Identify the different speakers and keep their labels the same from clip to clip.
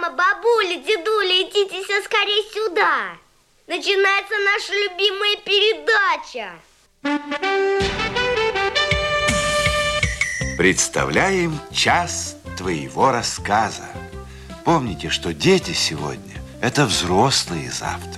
Speaker 1: Мама, бабуля, дедуля, идите все скорее сюда. Начинается наша любимая передача.
Speaker 2: Представляем час твоего рассказа. Помните, что дети сегодня – это взрослые завтра.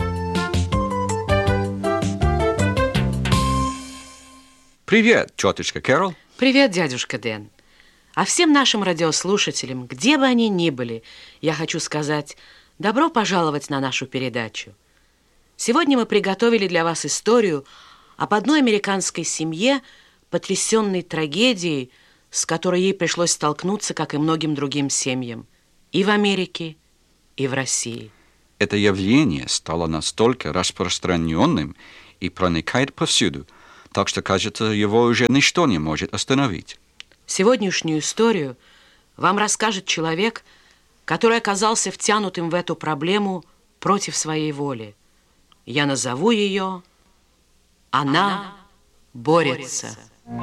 Speaker 3: Привет, тетушка Кэрол.
Speaker 4: Привет, дядюшка Дэн. А всем нашим радиослушателям, где бы они ни были, я хочу сказать добро пожаловать на нашу передачу. Сегодня мы приготовили для вас историю об одной американской семье, потрясенной трагедией, с которой ей пришлось столкнуться, как и многим другим семьям, и в Америке, и в России.
Speaker 3: Это явление стало настолько распространенным и проникает повсюду, так что, кажется, его уже ничто не может остановить.
Speaker 4: Сегодняшнюю историю вам расскажет человек, который оказался втянутым в эту проблему против своей воли. Я назову ее «Она борется».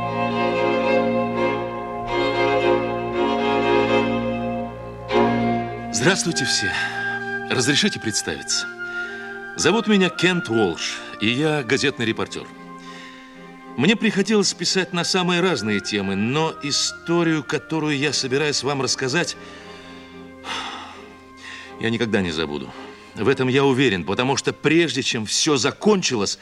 Speaker 5: Здравствуйте все. Разрешите представиться. Зовут меня Кент Уолш, и я газетный репортер. Мне приходилось писать на самые разные темы, но историю, которую я собираюсь вам рассказать, я никогда не забуду. В этом я уверен, потому что прежде чем все закончилось,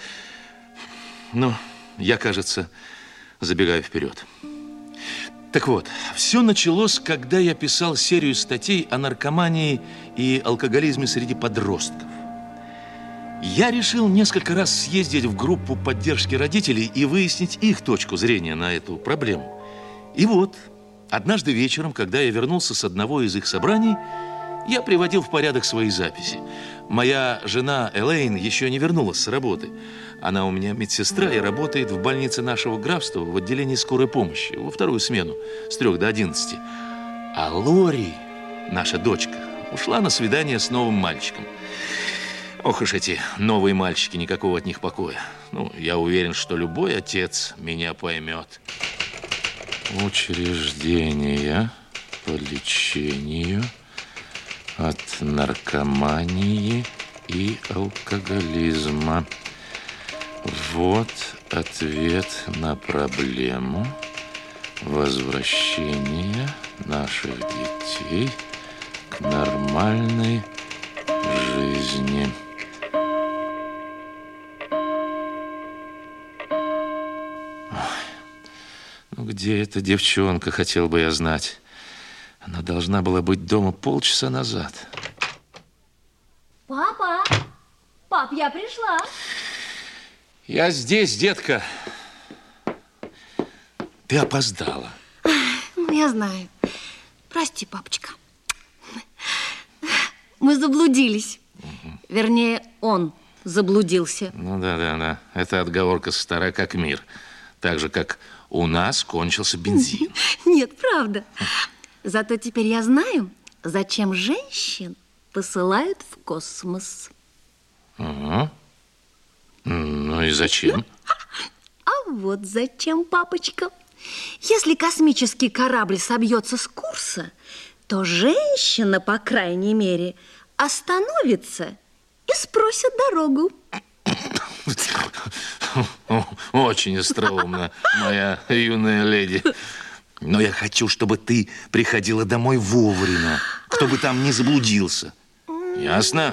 Speaker 5: я, кажется, забегаю вперед. Так вот, все началось, когда я писал серию статей о наркомании и алкоголизме среди подростков. Я решил несколько раз съездить в группу поддержки родителей и выяснить их точку зрения на эту проблему. И вот, однажды вечером, когда я вернулся с одного из их собраний, я приводил в порядок свои записи. Моя жена Элейн еще не вернулась с работы. Она у меня медсестра и работает в больнице нашего графства в отделении скорой помощи во вторую смену с 3 до 11. А Лори, наша дочка, ушла на свидание с новым мальчиком. Ох уж эти новые мальчики, никакого от них покоя. Я уверен, что любой отец меня поймет. Учреждение по лечению от наркомании и алкоголизма. Вот ответ на проблему возвращения наших детей к нормальной жизни. Где эта девчонка, хотел бы я знать. Она должна была быть дома полчаса назад.
Speaker 1: Папа! Пап, я пришла.
Speaker 5: Я здесь, детка. Ты опоздала.
Speaker 6: Я знаю. Прости, папочка. Мы заблудились. Вернее, он заблудился.
Speaker 5: Да. Это отговорка стара как мир. Так же, как у нас кончился бензин.
Speaker 6: Нет, правда. Зато теперь я знаю, зачем женщин посылают в космос.
Speaker 5: Ага. Ну и зачем?
Speaker 6: А вот зачем, папочка. Если космический корабль собьется с курса, то женщина, по крайней мере, остановится и спросит дорогу.
Speaker 5: Очень остроумно, моя юная леди. Но я хочу, чтобы ты приходила домой вовремя, кто бы там ни заблудился. Ясно?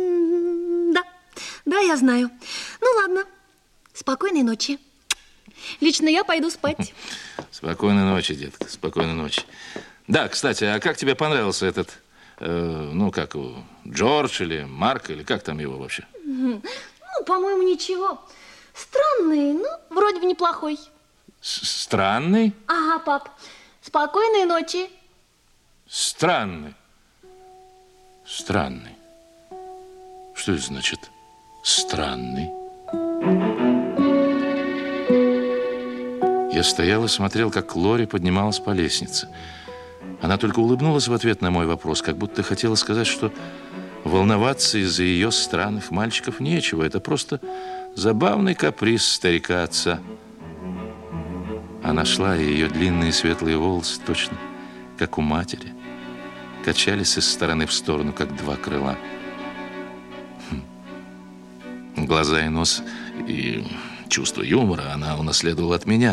Speaker 6: Да, я знаю. Ну, ладно. Спокойной ночи. Лично я пойду спать.
Speaker 5: Спокойной ночи, детка, спокойной ночи. Да, кстати, а как тебе понравился этот, как его, Джордж или Марк, или как там его вообще?
Speaker 6: По-моему, ничего. Странный, вроде бы неплохой.
Speaker 5: Странный?
Speaker 6: Ага, пап. Спокойной ночи.
Speaker 5: Странный. Странный. Что это значит? Странный. Я стоял и смотрел, как Лори поднималась по лестнице. Она только улыбнулась в ответ на мой вопрос, как будто хотела сказать, что волноваться из-за ее странных мальчиков нечего. Это просто забавный каприз старика-отца. Она шла, и ее длинные светлые волосы точно как у матери качались из стороны в сторону, как два крыла. Глаза и нос, и чувство юмора она унаследовала от меня,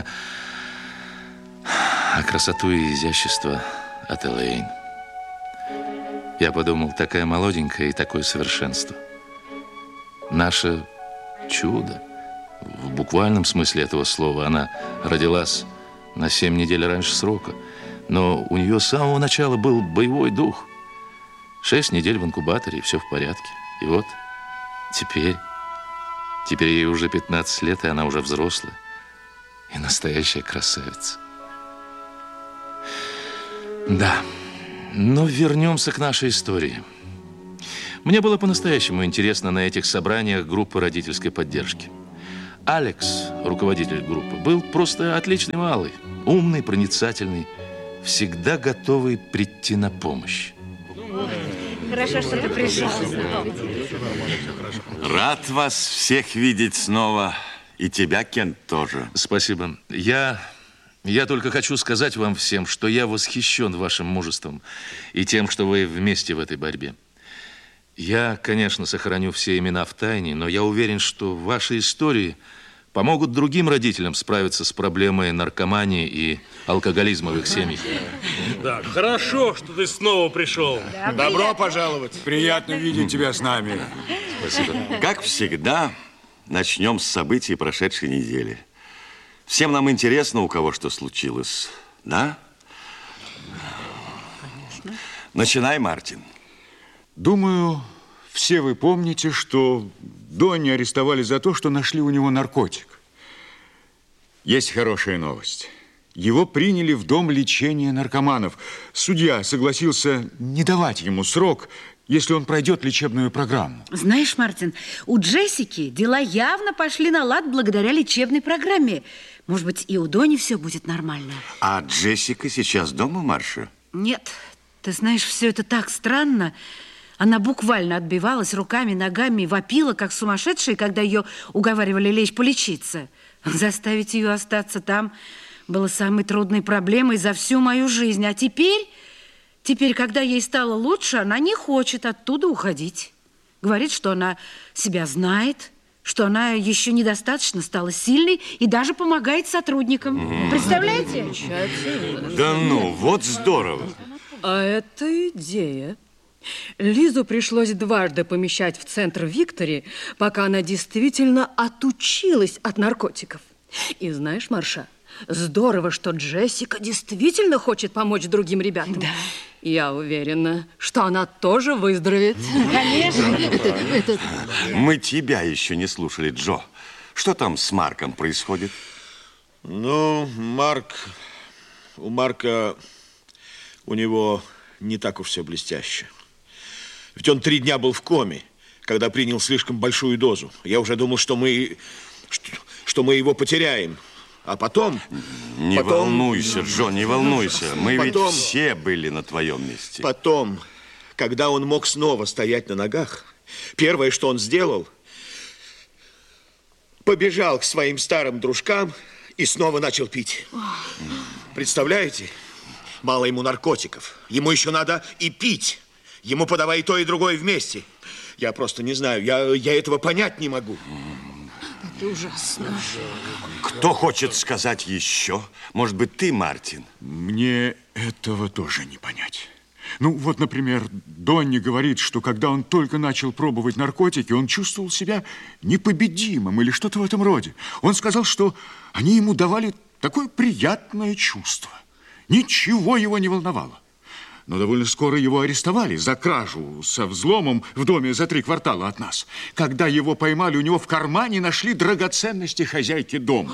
Speaker 5: а красоту и изящество от Элейн. Я подумал, такая молоденькая и такое совершенство. Наше чудо, в буквальном смысле этого слова, она родилась на 7 недель раньше срока, но у нее с самого начала был боевой дух. 6 недель в инкубаторе, и все в порядке. И вот теперь ей уже 15 лет, и она уже взрослая и настоящая красавица. Да, но вернемся к нашей истории. Мне было по-настоящему интересно на этих собраниях группы родительской поддержки. Алекс, руководитель группы, был просто отличный малый, умный, проницательный, всегда готовый прийти на помощь.
Speaker 6: Хорошо, что ты пришел.
Speaker 2: Рад вас всех видеть снова. И тебя, Кент, тоже.
Speaker 5: Спасибо. Я только хочу сказать вам всем, что я восхищен вашим мужеством и тем, что вы вместе в этой борьбе. Я, конечно, сохраню все имена в тайне, но я уверен, что ваши истории помогут другим родителям справиться с проблемой наркомании и алкоголизма в их семьях.
Speaker 7: Да, хорошо, что ты снова пришел.
Speaker 6: Да,
Speaker 8: Добро пожаловать. Приятно видеть тебя с нами.
Speaker 5: Спасибо.
Speaker 2: Как всегда, начнем с событий прошедшей недели. Всем нам интересно, у кого что случилось, да? Конечно. Начинай, Мартин.
Speaker 8: Думаю, все вы помните, что Донни арестовали за то, что нашли у него наркотик. Есть хорошая новость. Его приняли в дом лечения наркоманов. Судья согласился не давать ему срок, если он пройдет лечебную программу.
Speaker 9: Знаешь, Мартин, у Джессики дела явно пошли на лад благодаря лечебной программе. Может быть, и у Донни все будет нормально.
Speaker 2: А Джессика сейчас дома, Марша?
Speaker 9: Нет, ты знаешь, все это так странно. Она буквально отбивалась руками, ногами и вопила, как сумасшедшая, когда ее уговаривали лечь полечиться. Заставить ее остаться там было самой трудной проблемой за всю мою жизнь. А теперь, когда ей стало лучше, она не хочет оттуда уходить. Говорит, что она себя знает, что она еще недостаточно стала сильной и даже помогает сотрудникам. Представляете?
Speaker 2: Да ну, вот здорово.
Speaker 10: А это идея. Лизу пришлось дважды помещать в центр Виктори, пока она действительно отучилась от наркотиков. И знаешь, Марша, здорово, что Джессика действительно хочет помочь другим ребятам. Да. Я уверена, что она тоже выздоровеет.
Speaker 9: Конечно.
Speaker 2: Мы тебя еще не слушали, Джо. Что там с Марком происходит?
Speaker 11: Ну, у Марка, у него не так уж все блестяще. Ведь он 3 дня был в коме, когда принял слишком большую дозу. Я уже думал, что мы его потеряем. А потом...
Speaker 2: Не волнуйся, Джо, не волнуйся. Мы ведь все были на твоем месте.
Speaker 11: Потом, когда он мог снова стоять на ногах, первое, что он сделал, побежал к своим старым дружкам и снова начал пить. Представляете? Мало ему наркотиков. Ему еще надо и пить. Ему подавай и то, и другое вместе. Я просто не знаю, я этого понять не могу.
Speaker 10: Это ужасно.
Speaker 2: Кто хочет сказать еще? Может быть, ты, Мартин?
Speaker 8: Мне этого тоже не понять. Ну, вот, например, Донни говорит, что когда он только начал пробовать наркотики, он чувствовал себя непобедимым или что-то в этом роде. Он сказал, что они ему давали такое приятное чувство. Ничего его не волновало. Но довольно скоро его арестовали за кражу со взломом в доме за 3 квартала от нас. Когда его поймали, у него в кармане нашли драгоценности хозяйки дома.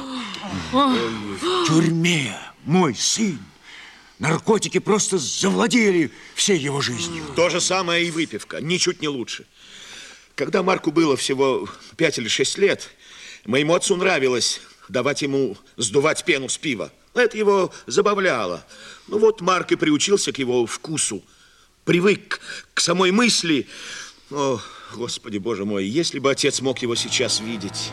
Speaker 8: В тюрьме мой сын. Наркотики просто завладели всей его жизнью.
Speaker 11: То же самое и выпивка, ничуть не лучше. Когда Марку было всего 5 или 6 лет, моему отцу нравилось давать ему сдувать пену с пива. Это его забавляло. Ну вот Марк и приучился к его вкусу. Привык к самой мысли. О, Господи, Боже мой, если бы отец мог его сейчас видеть.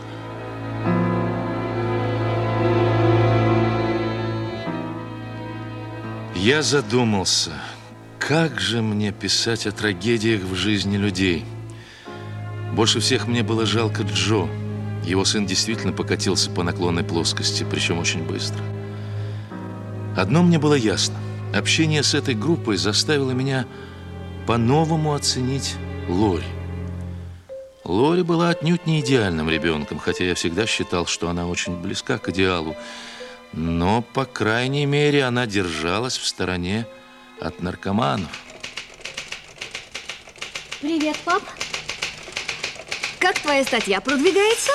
Speaker 5: Я задумался, Как же мне писать о трагедиях в жизни людей? Больше всех мне было жалко Джо. Его сын действительно покатился по наклонной плоскости, причем очень быстро. Одно мне было ясно. Общение с этой группой заставило меня по-новому оценить Лори. Лори была отнюдь не идеальным ребенком, хотя я всегда считал, что она очень близка к идеалу. Но, по крайней мере, она держалась в стороне от наркоманов.
Speaker 6: Привет, пап. Как твоя статья продвигается?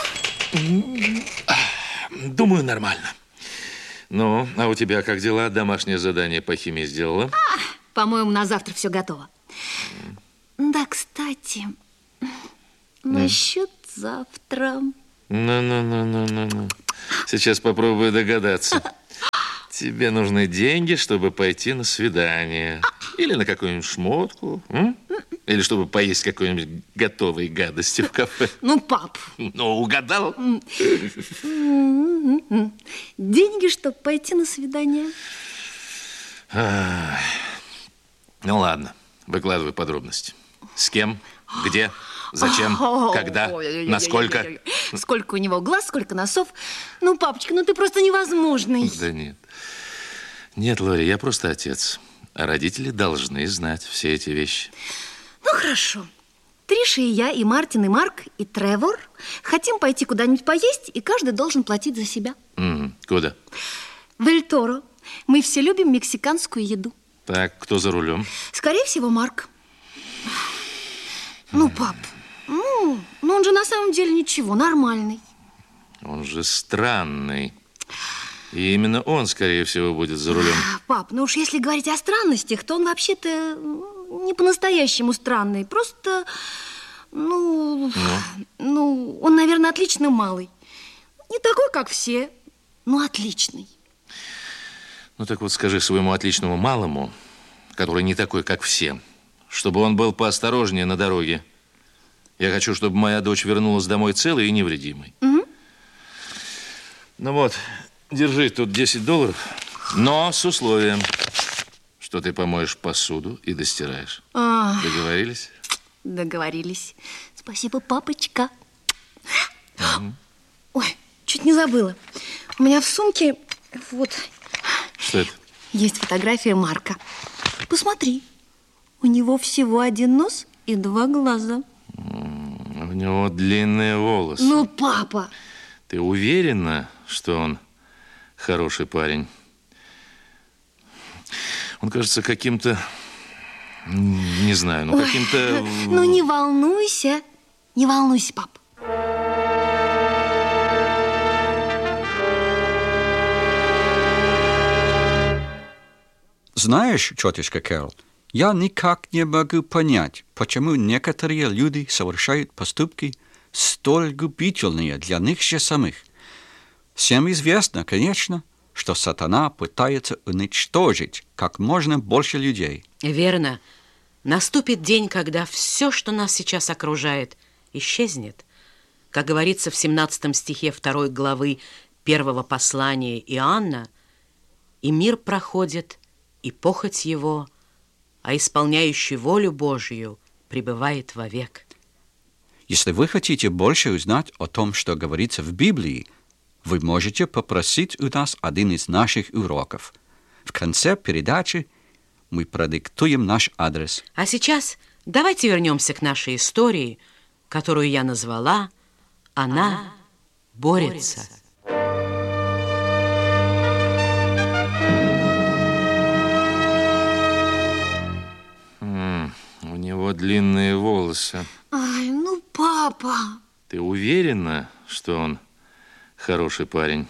Speaker 5: Думаю, нормально. Ну, а у тебя как дела? Домашнее задание по химии сделала?
Speaker 6: По-моему, на завтра все готово. Да, кстати, насчет завтра.
Speaker 5: Ну. Сейчас попробую догадаться. Тебе нужны деньги, чтобы пойти на свидание. Или на какую-нибудь шмотку. Или чтобы поесть какой-нибудь готовой гадости в кафе.
Speaker 6: Ну, пап.
Speaker 5: Ну, угадал.
Speaker 6: Деньги, чтобы пойти на свидание.
Speaker 5: Ну, ладно. Выкладывай подробности. С кем? Где? Зачем? Когда? Насколько?
Speaker 6: Сколько у него глаз, сколько носов. Ну, папочка, ну ты просто невозможный.
Speaker 5: Да нет. Нет, Лори, я просто отец. А родители должны знать все эти вещи.
Speaker 6: Ну, хорошо. Триша и я, и Мартин, и Марк, и Тревор хотим пойти куда-нибудь поесть, и каждый должен платить за себя.
Speaker 5: Куда?
Speaker 6: В Эль Торо. Мы все любим мексиканскую еду.
Speaker 5: Так, кто за рулем?
Speaker 6: Скорее всего, Марк. Ну, пап, ну он же на самом деле ничего, нормальный.
Speaker 5: Он же странный. И именно он, скорее всего, будет за рулем.
Speaker 6: Пап, ну уж если говорить о странностях, то он вообще-то не по-настоящему странный. Просто, он, наверное, отлично малый. Не такой, как все, но отличный.
Speaker 5: Ну, так вот скажи своему отличному малому, который не такой, как все, чтобы он был поосторожнее на дороге. Я хочу, чтобы моя дочь вернулась домой целой и невредимой. Ну вот, держи тут $10, но с условием, что ты помоешь посуду и достираешь. Договорились?
Speaker 6: Договорились. Спасибо, папочка. Ой, чуть не забыла. У меня в сумке вот...
Speaker 5: Что это?
Speaker 6: Есть фотография Марка. Посмотри. У него всего один нос и 2 глаза.
Speaker 5: У него длинные волосы.
Speaker 6: Ну, папа.
Speaker 5: Ты уверена, что он хороший парень? Он кажется каким-то... Не знаю, каким-то...
Speaker 6: Ну, не волнуйся. Не волнуйся, пап.
Speaker 3: Знаешь, тетушка Кэрол, я никак не могу понять, почему некоторые люди совершают поступки столь губительные для них же самих. Всем известно, конечно, что сатана пытается уничтожить как можно больше людей.
Speaker 4: Верно. Наступит день, когда все, что нас сейчас окружает, исчезнет. Как говорится в 17 стихе 2 главы 1 послания Иоанна, «И мир проходит, и похоть его, а исполняющий волю Божию пребывает вовек».
Speaker 3: Если вы хотите больше узнать о том, что говорится в Библии, вы можете попросить у нас один из наших уроков. В конце передачи мы продиктуем наш адрес.
Speaker 4: А сейчас давайте вернемся к нашей истории, которую я назвала «Она борется».
Speaker 5: У него длинные волосы.
Speaker 6: Ай, ну, папа.
Speaker 5: Ты уверена, что он хороший парень?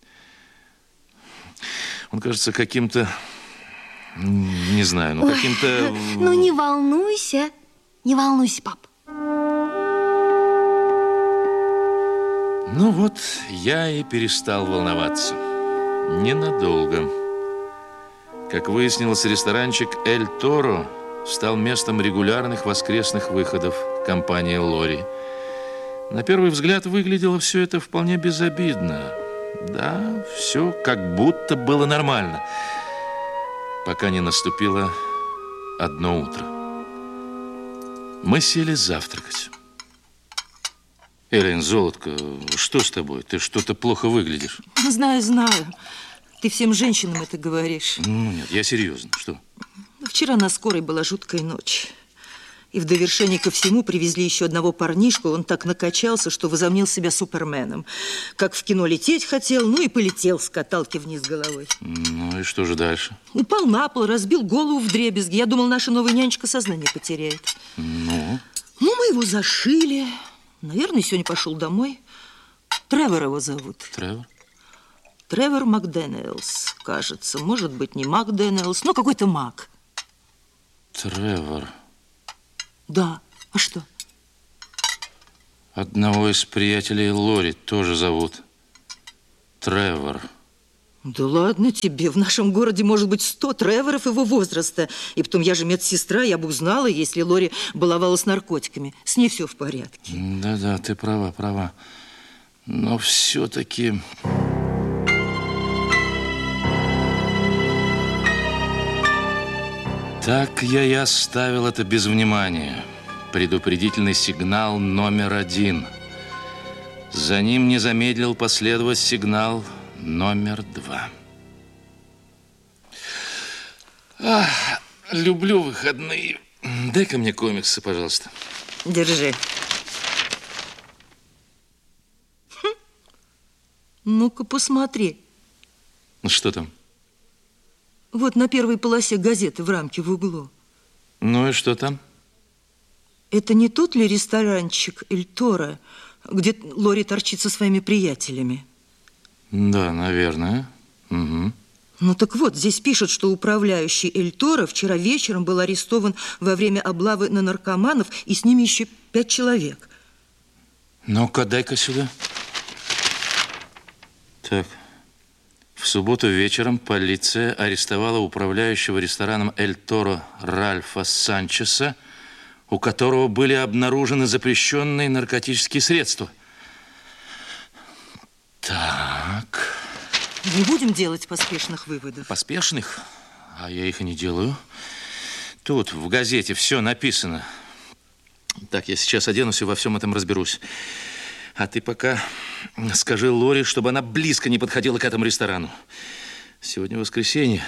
Speaker 5: Он кажется каким-то... Не знаю, каким-то...
Speaker 6: Ну, не волнуйся. Не волнуйся, пап.
Speaker 5: Ну вот, я и перестал волноваться. Ненадолго. Как выяснилось, ресторанчик «Эль Торо» стал местом регулярных воскресных выходов компании Лори. На первый взгляд выглядело все это вполне безобидно. Да, все как будто было нормально, пока не наступила одно утро. Мы сели завтракать. Элен, золотко, что с тобой? Ты что-то плохо выглядишь.
Speaker 12: Знаю, знаю. Ты всем женщинам это говоришь.
Speaker 5: Ну, нет, я серьезно. Что?
Speaker 12: Вчера на скорой была жуткая ночь. И в довершение ко всему привезли еще одного парнишку. Он так накачался, что возомнил себя суперменом. Как в кино лететь хотел, ну и полетел с каталки вниз головой.
Speaker 5: Ну и что же дальше?
Speaker 12: Упал на пол, разбил голову вдребезги. Я думал, наша новая нянечка сознание потеряет.
Speaker 5: Ну?
Speaker 12: Ну, мы его зашили. Наверное, сегодня пошел домой. Тревор его зовут.
Speaker 5: Тревор?
Speaker 12: Тревор МакДэниелс, кажется. Может быть, не МакДэниелс, но какой-то Мак.
Speaker 5: Тревор.
Speaker 12: Да. А что?
Speaker 5: Одного из приятелей Лори тоже зовут Тревор.
Speaker 12: Да ладно тебе. В нашем городе может быть 100 Треворов его возраста. И потом, я же медсестра, я бы узнала, если Лори баловалась наркотиками. С ней все в порядке.
Speaker 5: Да-да, ты права, права. Но все-таки... Так я и оставил это без внимания. Предупредительный сигнал номер 1. За ним не замедлил последовать сигнал номер 2. Люблю выходные. Дай-ка мне комиксы, пожалуйста.
Speaker 12: Держи. Ну-ка, посмотри.
Speaker 5: Что там?
Speaker 12: Вот на первой полосе газеты в рамке в углу.
Speaker 5: Ну и что там?
Speaker 12: Это не тот ли ресторанчик Эль Торо, где Лори торчит со своими приятелями?
Speaker 5: Да, наверное. Угу.
Speaker 12: Ну так вот, здесь пишут, что управляющий Эль Торо вчера вечером был арестован во время облавы на наркоманов, и с ними еще 5 человек.
Speaker 5: Ну-ка, дай-ка сюда. Так. В субботу вечером полиция арестовала управляющего рестораном «Эль Торо» Ральфа Санчеса, у которого были обнаружены запрещенные наркотические средства. Так.
Speaker 12: Не будем делать поспешных выводов.
Speaker 5: Поспешных? А я их и не делаю. Тут в газете все написано. Так, я сейчас оденусь и во всем этом разберусь. А ты пока скажи Лори, чтобы она близко не подходила к этому ресторану. Сегодня воскресенье.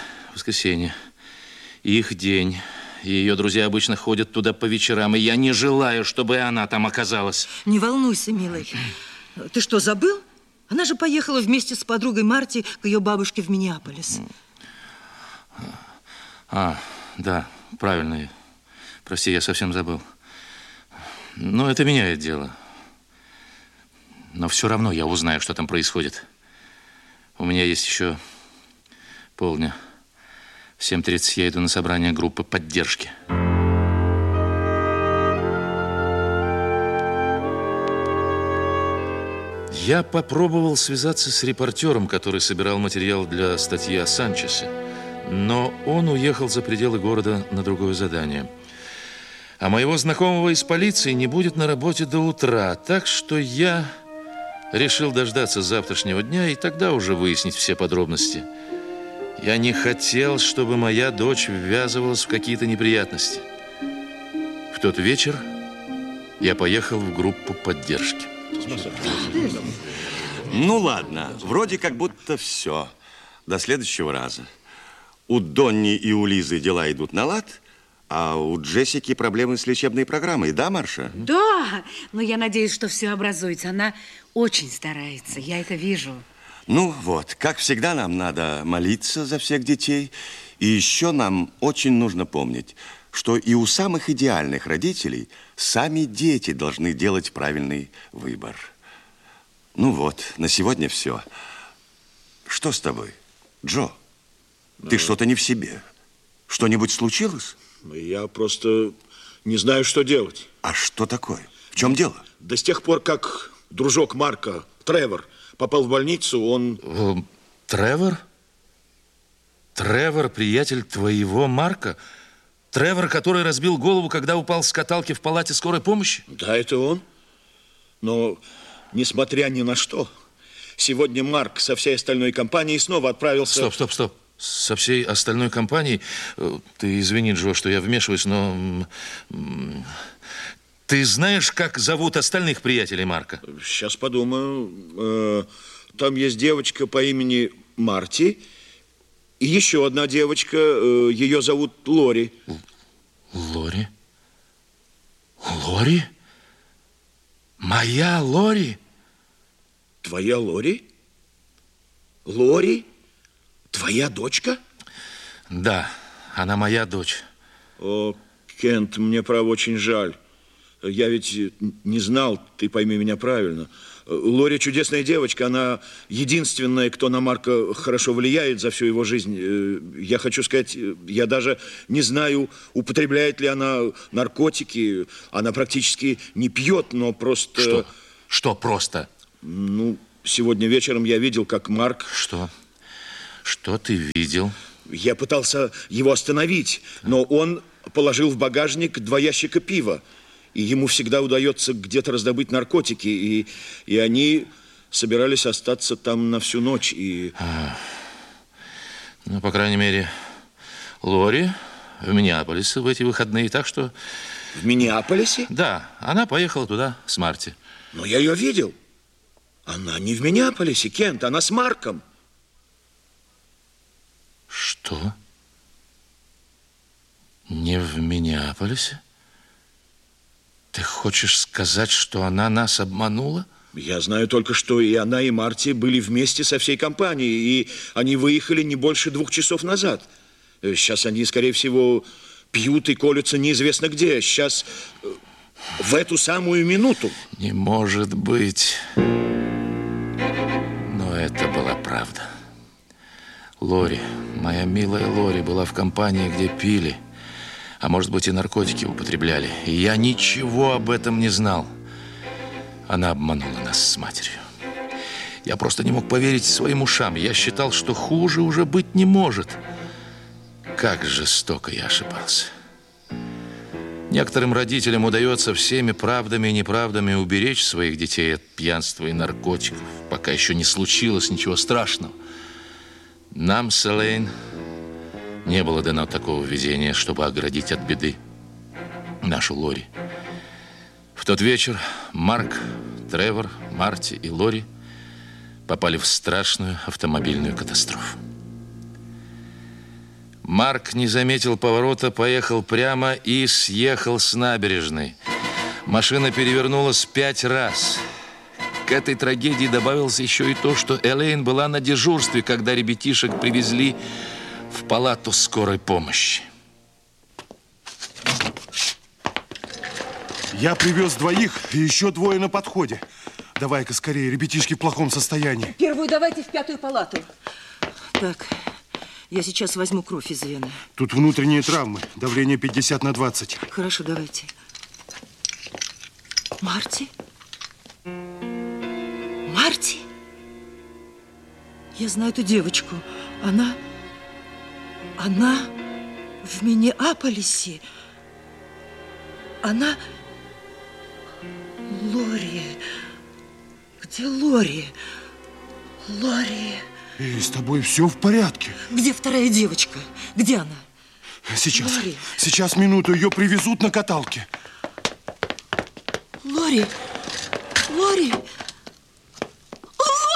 Speaker 5: Их день. И ее друзья обычно ходят туда по вечерам, и я не желаю, чтобы она там оказалась.
Speaker 12: Не волнуйся, милый. Ты что, забыл? Она же поехала вместе с подругой Марти к ее бабушке в Миннеаполис.
Speaker 5: Да, правильно. Прости, я совсем забыл. Но это меняет дело. Но все равно я узнаю, что там происходит. У меня есть еще полдня. В 7:30 я иду на собрание группы поддержки. Я попробовал связаться с репортером, который собирал материал для статьи о Санчесе, но он уехал за пределы города на другое задание. А моего знакомого из полиции не будет на работе до утра, так что я решил дождаться завтрашнего дня и тогда уже выяснить все подробности. Я не хотел, чтобы моя дочь ввязывалась в какие-то неприятности. В тот вечер я поехал в группу поддержки.
Speaker 13: Ну ладно, вроде как будто все. До следующего раза. У Донни и у Лизы дела идут на лад, а у Джессики проблемы с лечебной программой, да, Марша?
Speaker 9: Да, но я надеюсь, что все образуется. Она очень старается, я это вижу.
Speaker 13: Ну вот, как всегда, нам надо молиться за всех детей. И еще нам очень нужно помнить, что и у самых идеальных родителей сами дети должны делать правильный выбор. Ну вот, на сегодня все. Что с тобой, Джо? Ты что-то не в себе. Что-нибудь случилось?
Speaker 11: Я просто не знаю, что делать.
Speaker 13: А что такое? В чем дело?
Speaker 11: Да с тех пор, как дружок Марка, Тревор, попал в больницу, он...
Speaker 5: Тревор? Тревор, приятель твоего Марка? Тревор, который разбил голову, когда упал с каталки в палате скорой помощи?
Speaker 11: Да, это он. Но, несмотря ни на что, сегодня Марк со всей остальной компанией снова отправился...
Speaker 5: Стоп. Со всей остальной компанией? Ты извини, Джо, что я вмешиваюсь, но... Ты знаешь, как зовут остальных приятелей Марка?
Speaker 11: Сейчас подумаю. Там есть девочка по имени Марти. И еще одна девочка. Ее зовут Лори.
Speaker 5: Лори? Лори? Моя Лори?
Speaker 11: Твоя Лори? Лори? Твоя дочка?
Speaker 5: Да, она моя дочь.
Speaker 11: О, Кент, мне, право, очень жаль. Я ведь не знал, ты пойми меня правильно. Лори чудесная девочка, она единственная, кто на Марка хорошо влияет за всю его жизнь. Я хочу сказать, я даже не знаю, употребляет ли она наркотики. Она практически не пьет, но просто...
Speaker 5: Что? Что просто?
Speaker 11: Ну, сегодня вечером я видел, как Марк...
Speaker 5: Что? Что ты видел?
Speaker 11: Я пытался его остановить, но он положил в багажник 2 ящика пива. И ему всегда удается где-то раздобыть наркотики. И они собирались остаться там на всю ночь.
Speaker 5: Ну, по крайней мере, Лори в Миннеаполисе в эти выходные. Так что...
Speaker 11: В Миннеаполисе?
Speaker 5: Да, она поехала туда с Марти.
Speaker 11: Но я ее видел. Она не в Миннеаполисе, Кент, она с Марком.
Speaker 5: Что? Не в Миннеаполисе? Ты хочешь сказать, что она нас обманула?
Speaker 11: Я знаю только, что и она, и Марти были вместе со всей компанией, и они выехали не больше 2 часов назад. Сейчас они, скорее всего, пьют и колются неизвестно где. Сейчас, в эту самую минуту.
Speaker 5: Не может быть. Но это была правда. Лори, моя милая Лори, была в компании, где пили. А может быть, и наркотики употребляли. И я ничего об этом не знал. Она обманула нас с матерью. Я просто не мог поверить своим ушам. Я считал, что хуже уже быть не может. Как жестоко я ошибался. Некоторым родителям удается всеми правдами и неправдами уберечь своих детей от пьянства и наркотиков, пока еще не случилось ничего страшного. Нам с Элейн не было дано такого везения, чтобы оградить от беды нашу Лори. В тот вечер Марк, Тревор, Марти и Лори попали в страшную автомобильную катастрофу. Марк не заметил поворота, поехал прямо и съехал с набережной. Машина перевернулась 5 раз. К этой трагедии добавилось еще и то, что Элейн была на дежурстве, когда ребятишек привезли в палату скорой помощи.
Speaker 14: Я привез 2 и еще 2 на подходе. Давай-ка скорее, ребятишки в плохом состоянии.
Speaker 12: Первую давайте в 5-ю палату. Так, я сейчас возьму кровь из вены.
Speaker 14: Тут внутренние травмы, давление 50/20.
Speaker 12: Хорошо, давайте. Марти? Марти? Я знаю эту девочку. Она в Миннеаполисе. Она... Лори. Где Лори? Лори.
Speaker 14: Эй, с тобой все в порядке?
Speaker 12: Где вторая девочка? Где она?
Speaker 14: Сейчас.
Speaker 12: Лори.
Speaker 14: Сейчас, минуту. Ее привезут на каталке.
Speaker 12: Лори. Лори.